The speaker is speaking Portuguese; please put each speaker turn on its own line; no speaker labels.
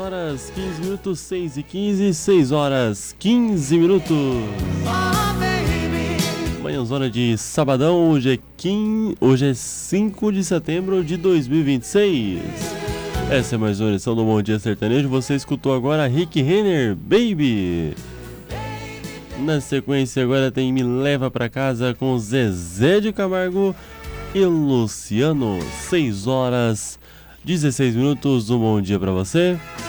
horas 15 minutos, 6 e 15, 6 horas 15 minutos. Manhãzona de sabadão, hoje é 5 de setembro de 2026. Essa é mais uma edição do Bom Dia Sertanejo. Você escutou agora Rick Renner, Baby. Na sequência agora tem Me Leva Pra Casa com Zezé de Camargo e Luciano. 6 horas 16 minutos. Um bom dia pra você.